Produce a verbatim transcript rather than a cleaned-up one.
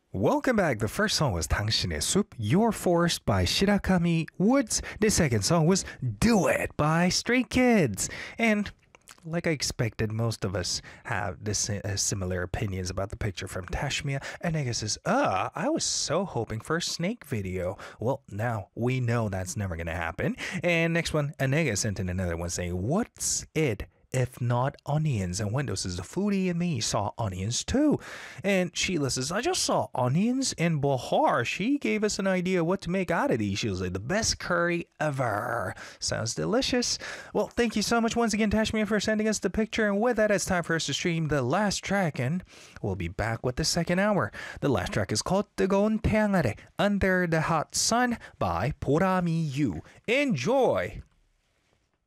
Welcome back. The first song was 당신의 숲, Your Forest by Shirakami Woods. The second song was Do It by Stray Kids. And like I expected, most of us have this uh, similar opinions about the picture from Tashmiya. And Nega says, uh, I was so hoping for a snake video. Well, now we know that's never going to happen. And next one, Anega sent in another one saying, what's it if not onions? And Windows says, the foodie in me saw onions too. And Sheila says, I just saw onions in Bihar. She gave us an idea what to make out of these. She was like, the best curry ever. Sounds delicious. Well, thank you so much once again, Tashmia, for sending us the picture. And with that, it's time for us to stream the last track, and we'll be back with the second hour. The last track is called 뜨거운 태양 아래, Under the Hot Sun by 보람이 유. Enjoy!